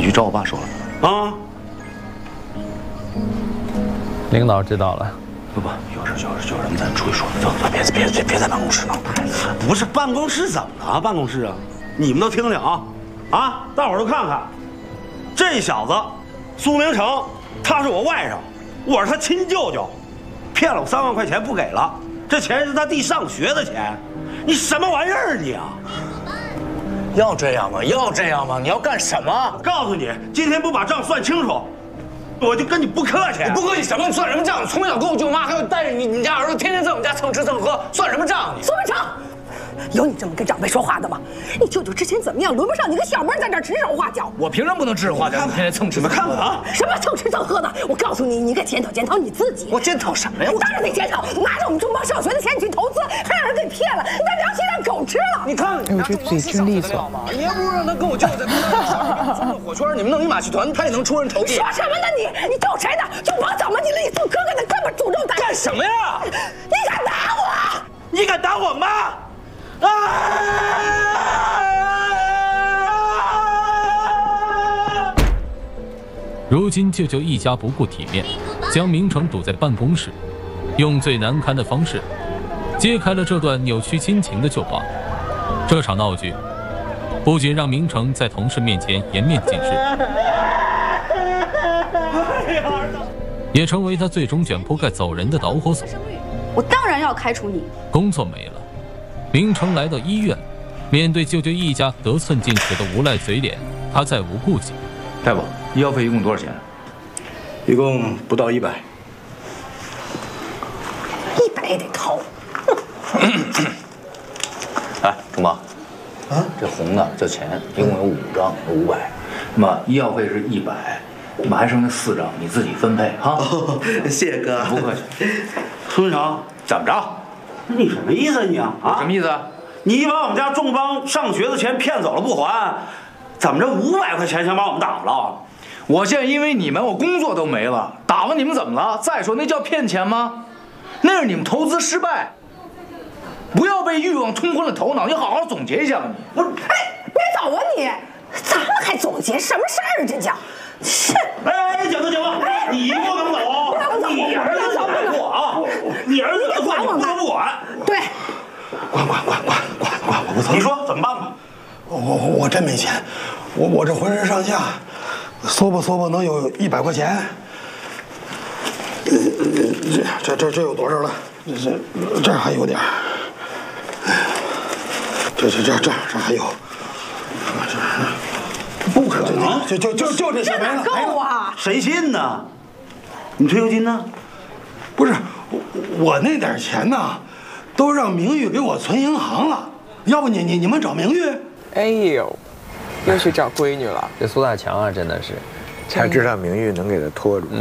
去找我爸说了啊。 领导知道了。 不，有事咱出去说。走，别在办公室了。不是办公室怎么了？办公室啊，你们都听听啊，大伙儿都看看，这小子苏明成，他是我外甥，我是他亲舅舅，骗了我3万块钱不给了，这钱是他弟上学的钱，你什么玩意儿你啊？ 要这样吗？要这样吗？你要干什么？ 告诉你，今天不把账算清楚，我就跟你不客气。 你不客气什么？算什么账？从小跟我舅妈，还有带着你家儿子，天天在我们家蹭吃蹭喝，算什么账？你苏明成，有你这么跟长辈说话的吗？你舅舅之前怎么样，轮不上你个小妹在这指手画脚。 我凭什么不能指手画脚？你天天蹭吃蹭喝。 看看啊， 什么蹭吃蹭喝的？我告诉你，你该检讨你自己。 我检讨什么呀？ 你当然得检讨，拿着我们中邦上学的钱你去投资，还让人给骗了，你把良心让狗吃了。 你看， 我觉得嘴真利索。 你也不如让他跟我舅舅在边上钻个火圈，你们弄一马戏团，他也能出人头地。 说什么呢你？你咒谁呢？中邦怎么你礼素哥哥的这么诅咒他？ 干什么呀？ 你敢打我？ 你敢打我妈？啊！ 如今舅舅一家不顾体面，将明成堵在办公室，用最难堪的方式揭开了这段扭曲亲情的旧疤。这场闹剧不仅让明成在同事面前颜面尽失，也成为他最终卷铺盖走人的导火索。 我当然要开除你。 工作没了，明成来到医院，面对舅舅一家得寸进尺的无赖嘴脸，他再无顾忌。 大夫，医药费一共多少钱？ 一共不到100。 100也得掏。 哎，中邦，这红的这钱一共有5张，有500，那么医药费是100，那么还剩下4张，你自己分配哈。 谢谢哥， 不客气。 苏明成， 怎么着？ 你什么意思你啊？ 什么意思？ 你把我们家众邦上学的钱骗走了不还，怎么着500块钱想把我们打了？ 我现在因为你们，我工作都没了，打发你们怎么了？再说那叫骗钱吗？那是你们投资失败，不要被欲望冲昏了头脑，你好好总结一下吧你。 不是，哎，别走啊你！咱们还总结什么事儿？这叫，是。 哎，行了，你不能走，你儿子管我啊！你儿子管你不能不管。 对。 管，我不走。 你说怎么办吧？ 我真没钱，我这浑身上下，缩吧能有100块钱。这有多少了？这还有点。这还有。不可能，就这些没了。 够啊！ 谁信呢？你退休金呢？ 不是，我那点钱呢，都让明玉给我存银行了。要不你们找明玉？ 哎呦，又去找闺女了。 这苏大强啊，真的是， 才知道明玉能给他拖住。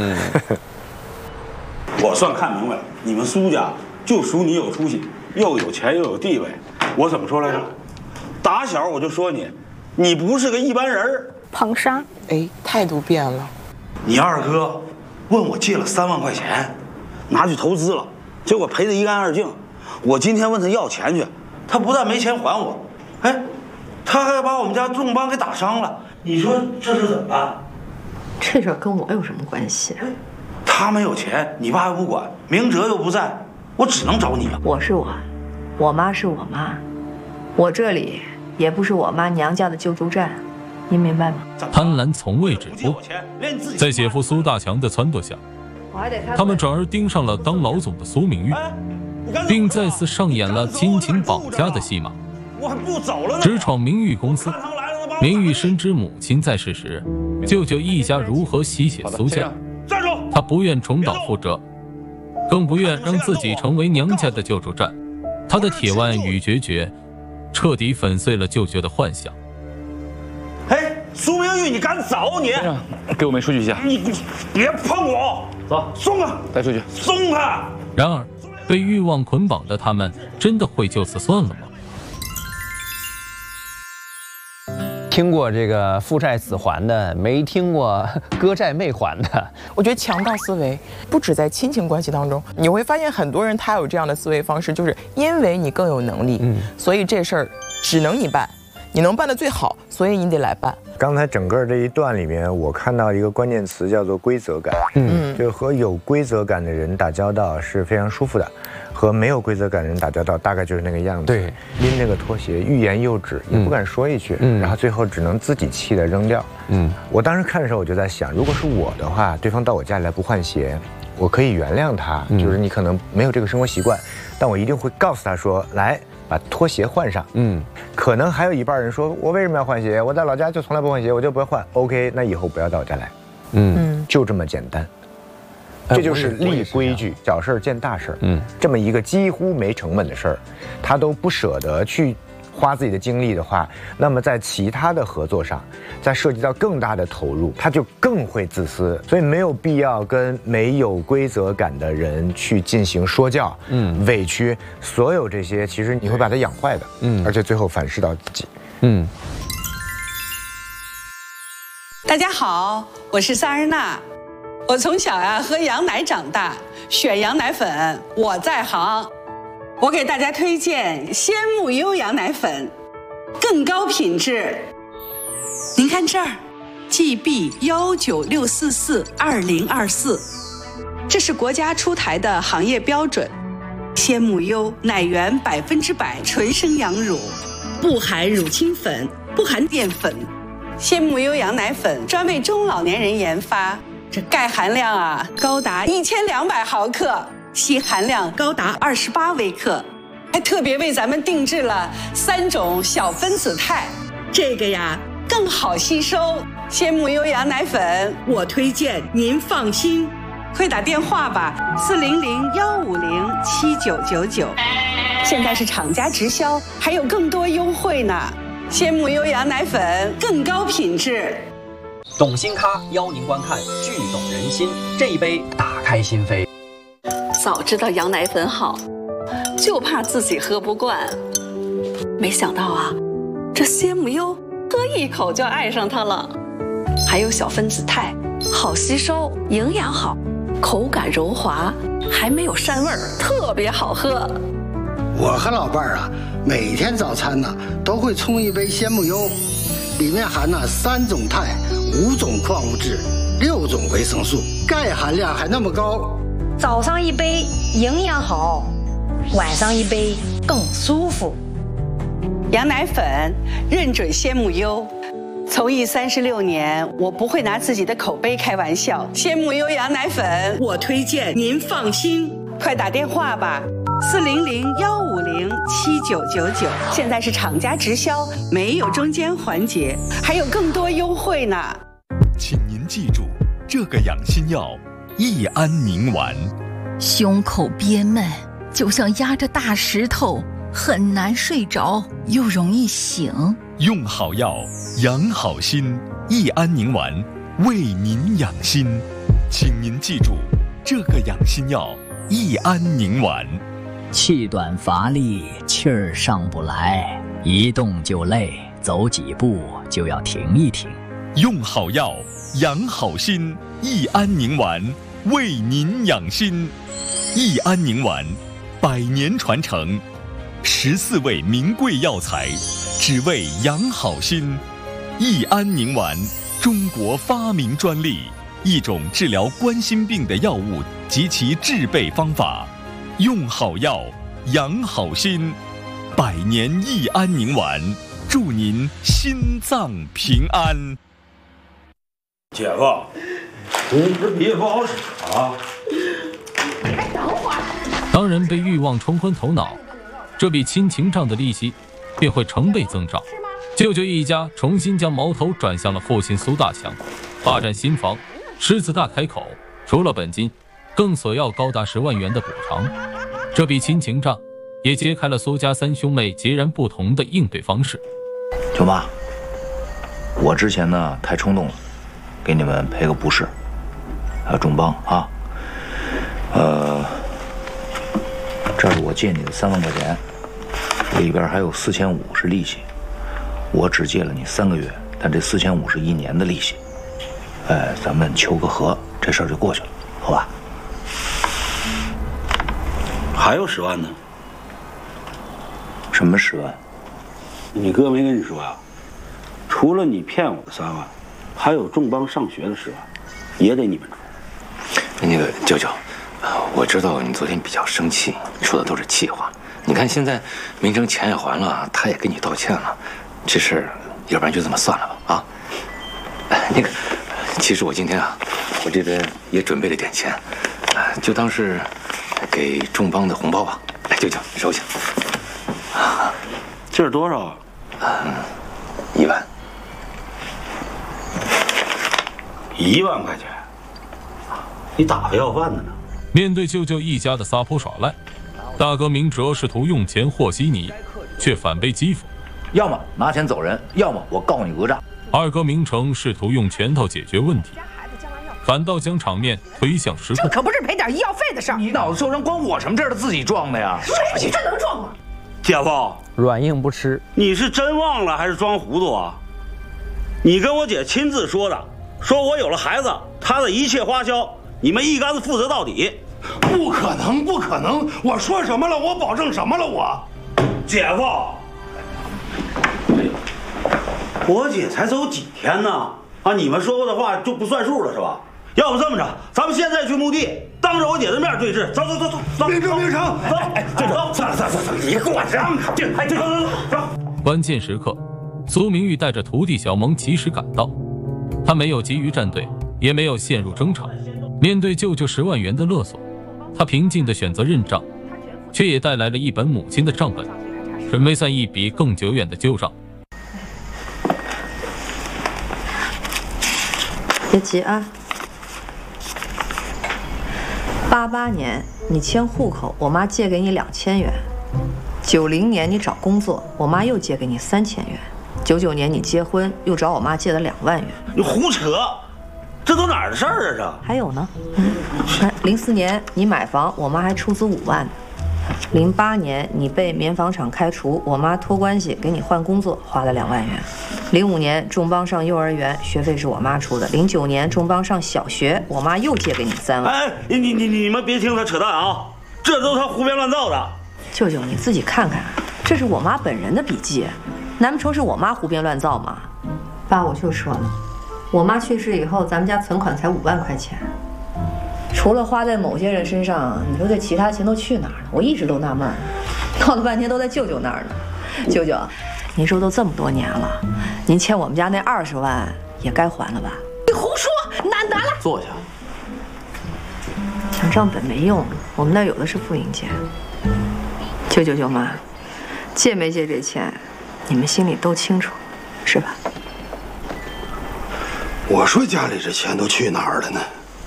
我算看明白了，你们苏家就属你有出息，又有钱又有地位。我怎么说来着？打小我就说你不是个一般人。 彭莎， 哎，态度变了。 你二哥问我借了3万块钱，拿去投资了，结果赔得一干二净。我今天问他要钱去，他不但没钱还我，哎，他还把我们家众邦给打伤了。你说这事怎么办？ 这事跟我有什么关系？ 他没有钱，你爸又不管，明哲又不在，我只能找你了。 我是我妈是我妈，我这里也不是我妈娘家的救助站，您明白吗？ 贪婪从未止步，在姐夫苏大强的撺掇下，他们转而盯上了当老总的苏明玉，并再次上演了亲情绑架的戏码。直闯明玉公司，明玉深知母亲在世时，舅舅一家如何吸血苏家，他不愿重蹈覆辙，更不愿让自己成为娘家的救助站。他的铁腕与决绝，彻底粉碎了舅舅的幻想。 哎，苏明玉，你敢走你？ 给我妹出去一下。 你别碰我！ 走， 松开！ 带出去。 松开！ 然而，被欲望捆绑的他们，真的会就此算了吗？ 听过这个父债子还的，没听过哥债妹还的。 我觉得强盗思维不止在亲情关系当中，你会发现很多人他有这样的思维方式，就是因为你更有能力，所以这事儿只能你办。 你能办得最好，所以你得来办。 刚才整个这一段里面，我看到一个关键词叫做规则感。就是和有规则感的人打交道是非常舒服的，和没有规则感的人打交道大概就是那个样子。 对， 拎这个拖鞋欲言又止，也不敢说一句，然后最后只能自己气得扔掉。我当时看的时候我就在想，如果是我的话，对方到我家里来不换鞋，我可以原谅他，就是你可能没有这个生活习惯，但我一定会告诉他说，来把拖鞋换上。可能还有一半人说，我为什么要换鞋？我在老家就从来不换鞋，我就不会换。OK， 那以后不要到我家来。就这么简单。这就是立规矩，小事见大事。这么一个几乎没成本的事儿，他都不舍得去花自己的精力的话，那么在其他的合作上，在涉及到更大的投入，他就更会自私。所以没有必要跟没有规则感的人去进行说教，委屈，所有这些其实你会把他养坏的，而且最后反噬到自己。 大家好，我是萨日娜。我从小喝羊奶长大，选羊奶粉我在行。我给大家推荐鲜木优羊奶粉，更高品质。您看这儿 ，GB196442024，这是国家出台的行业标准。鲜木优奶源100%纯生羊乳，不含乳清粉，不含淀粉。鲜木优羊奶粉专为中老年人研发，这钙含量高达1200毫克，硒含量高达28微克，还特别为咱们定制了3种小分子肽，这个更好吸收。鲜木优羊奶粉我推荐您放心，快打电话吧，400-150-7999，现在是厂家直销，还有更多优惠呢。鲜木优羊奶粉更高品质。 懂新咖邀您观看剧懂人心，这一杯打开心扉。 早知道羊奶粉好，就怕自己喝不惯。没想到这鲜木优喝一口就爱上它了。还有小分子肽，好吸收，营养好，口感柔滑，还没有膻味儿，特别好喝。 我和老伴儿每天早餐都会冲一杯鲜木优，里面含3种肽、5种矿物质、6种维生素，钙含量还那么高。 早上一杯营养好，晚上一杯更舒服。 羊奶粉认准鲜木优，从艺36年，我不会拿自己的口碑开玩笑。鲜木优羊奶粉我推荐您放心，快打电话吧，400-150-7999，现在是厂家直销，没有中间环节，还有更多优惠呢。 请您记住，这个养心药益安宁丸。 胸口憋闷，就像压着大石头，很难睡着，又容易醒。 用好药，养好心，益安宁丸为您养心。请您记住，这个养心药益安宁丸。 气短乏力，气儿上不来，一动就累，走几步就要停一停。 用好药，养好心，益安宁丸为您养心。益安宁丸100年传承，14味名贵药材，只为养好心。益安宁丸，中国发明专利，一种治疗冠心病的药物及其制备方法。用好药，养好心，100年益安宁丸，祝您心脏平安。 姐夫，这笔也不好使当人被欲望冲昏头脑，这笔亲情账的利息便会成倍增长。舅舅一家重新将矛头转向了父亲苏大强，霸占新房，狮子大开口，除了本金，更索要高达10万元的补偿。这笔亲情账也揭开了苏家3兄妹截然不同的应对方式。 舅妈，我之前太冲动了，给你们赔个不是，还有重磅啊。这是我借你的3万块钱，里边还有4500是利息。我只借了你3个月，但这4500是1年的利息。咱们求个和，这事儿就过去了，好吧？ 还有10万呢？ 什么10万？ 你哥没跟你说呀？ 除了你骗我的3万，还有仲邦上学的10万，也得你们出。 那个舅舅，我知道你昨天比较生气，说的都是气话。你看现在明成钱也还了，他也跟你道歉了，这事要不然就这么算了吧啊？那个，其实我今天啊，我这边也准备了点钱，就当是给仲邦的红包吧。来，舅舅收下。 这是多少啊 ？1万。 1万块钱，你打发要饭的呢？ 面对舅舅一家的撒泼耍赖，大哥明哲试图用钱和稀泥，却反被讥讽。 要么拿钱走人，要么我告你讹诈。 二哥明成试图用拳头解决问题，反倒将场面推向失控。 这可不是赔点医药费的事儿。 你脑子受伤关我什么事儿？他自己撞的呀。 这能撞吗？ 姐夫， 软硬不吃。 你是真忘了还是装糊涂啊？你跟我姐亲自说的，说我有了孩子，她的一切花销你们一竿子负责到底。 不可能，不可能！我说什么了？我保证什么了？我， 姐夫，我姐才走几天呢？啊，你们说过的话就不算数了是吧？要不这么着，咱们现在去墓地，当着我姐的面对质。走走走走走， 明成， 走，这走，算了，你管上，走。 关键时刻，苏明玉带着徒弟小蒙及时赶到，他没有急于站队，也没有陷入争吵。面对舅舅10万元的勒索，他平静地选择认账，却也带来了一本母亲的账本，准备算一笔更久远的旧账。 别急啊！88年你迁户口，我妈借给你2000元；90年你找工作，我妈又借给你3000元；99年你结婚，又找我妈借了2万元。 你胡扯！这都哪儿的事儿啊？这还有呢，04年你买房，我妈还出资5万呢；08年你被棉纺厂开除，我妈托关系给你换工作，花了2万元；05年仲邦上幼儿园，学费是我妈出的；09年仲邦上小学，我妈又借给你3万。 哎，你们别听他扯淡啊，这都是他胡编乱造的。 舅舅，你自己看看，这是我妈本人的笔记，难不成是我妈胡编乱造吗？爸，我就说呢。我妈去世以后，咱们家存款才5万块钱，除了花在某些人身上，你说这其他钱都去哪儿了？我一直都纳闷，闹了半天都在舅舅那儿呢。舅舅，您说都这么多年了，您欠我们家那20万也该还了吧？ 你胡说，难得了。 坐下。 讲账本没用，我们那有的是复印件。舅舅舅妈，借没借这钱，你们心里都清楚，是吧？ 我说家里这钱都去哪儿了呢？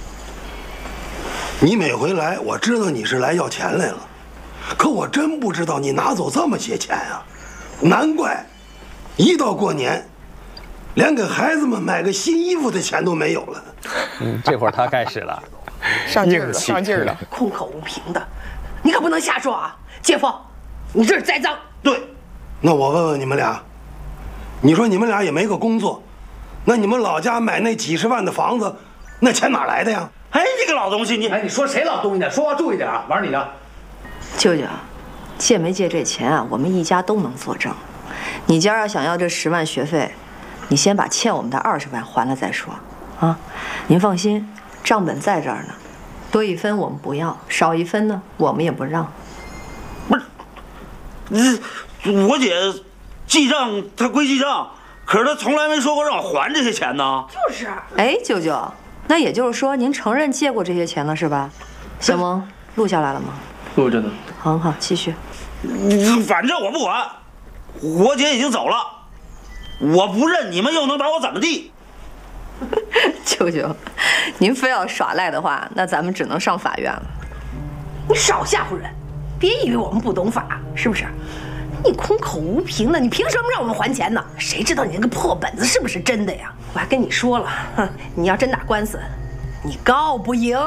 你每回来，我知道你是来要钱来了，可我真不知道你拿走这么些钱啊！难怪，一到过年，连给孩子们买个新衣服的钱都没有了。 这会儿他开始了， 上劲儿了，上劲儿了， 空口无凭的，你可不能瞎说啊！姐夫，你这是栽赃。 对，那我问问你们俩，你说你们俩也没个工作。那你们老家买那几10万的房子，那钱哪来的呀？ 哎，你个老东西， 你说谁老东西呢？说话注意点啊！玩你的。 舅舅，借没借这钱啊？我们一家都能作证。你家要想要这10万学费，你先把欠我们的20万还了再说。啊，您放心，账本在这儿呢，多1分我们不要，少1分呢我们也不让。 不是，我姐记账她归记账。可是他从来没说过让我还这些钱呢。 就是。 哎，舅舅，那也就是说您承认借过这些钱了是吧？小萌，录下来了吗？ 录着呢。 很好，继续。 反正我不管，我姐已经走了，我不认，你们又能把我怎么地？ 舅舅，您非要耍赖的话，那咱们只能上法院了。 你少吓唬人，别以为我们不懂法，是不是？你空口无凭的，你凭什么让我们还钱呢？谁知道你那个破本子是不是真的呀？我还跟你说了，你要真打官司，你告不赢。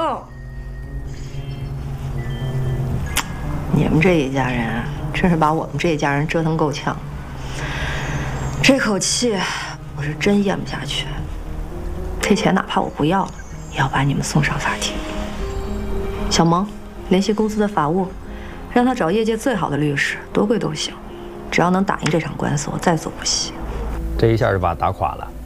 你们这一家人真是把我们这一家人折腾够呛，这口气我是真咽不下去。这钱哪怕我不要了，也要把你们送上法庭。小萌，联系公司的法务，让他找业界最好的律师，多贵都行。只要能打赢这场官司，我在所不惜。 这一下就把他打垮了。